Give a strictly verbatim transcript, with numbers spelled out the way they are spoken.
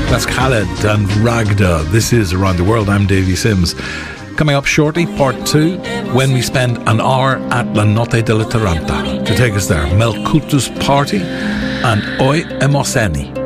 That's Khaled and Ragda. This is Around the World. I'm Davy Sims. Coming up shortly, part two, when we spend an hour at La Notte della Taranta. To take us there, Melkutus Party and Oi Emoseni.